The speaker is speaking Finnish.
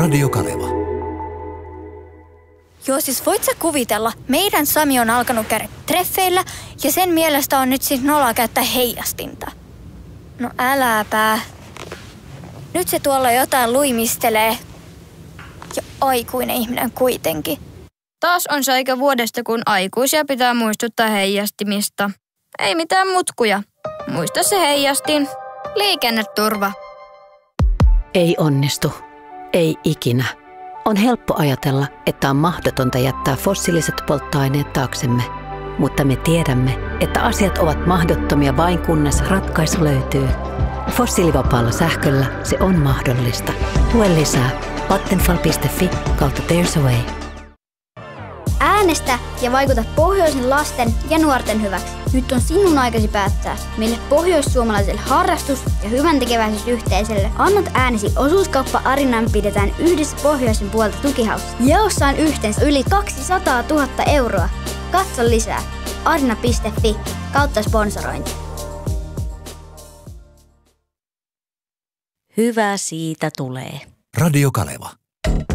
Radio Kaleva. Joo, siis voit sä kuvitella, meidän Sami on alkanut käydä treffeillä ja sen mielestä on nyt siis noloa käyttää heijastinta. No äläpä. Nyt se tuolla jotain luimistelee. Ja aikuinen ihminen kuitenkin. Taas on se aika vuodesta, kun aikuisia pitää muistuttaa heijastimista. Ei mitään mutkuja. Muista se heijastin. Liikenneturva. Ei onnistu. Ei ikinä. On helppo ajatella, että on mahdotonta jättää fossiiliset polttoaineet taaksemme. Mutta me tiedämme, että asiat ovat mahdottomia vain kunnes ratkaisu löytyy. Fossiilivapaalla sähköllä se on mahdollista. Lue lisää vattenfall.fi/There's a Way. Äänestä ja vaikuta pohjoisen lasten ja nuorten hyväksi. Nyt on sinun aikasi päättää, mille pohjoissuomalaiselle harrastus- ja hyväntekeväisyysyhteisölle annat äänesi. Osuuskauppa Arinan pidetään yhdessä pohjoisen puolta tukihaussa. Jaossa on yhteensä yli 200 000 euroa. Katso lisää arina.fi/sponsorointi. Hyvä siitä tulee. Radio Kaleva.